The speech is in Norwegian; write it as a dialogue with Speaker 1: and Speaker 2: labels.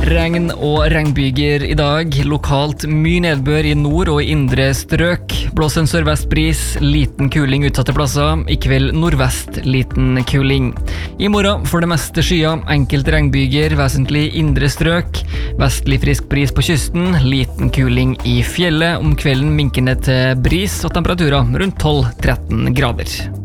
Speaker 1: Regn og regnbyger I dag, lokalt mye nedbør I nord og I indre strøk. Blåser en sørvestbris, liten kuling utsatte plasser, I kveld nordvest, liten kuling. I morgen for det meste skyer, enkelte regnbyger, vesentlig indre strøk. Vestlig frisk bris på kysten, liten kuling I fjellet. Om kvelden minkende til bris og temperaturer rundt 12-13 grader.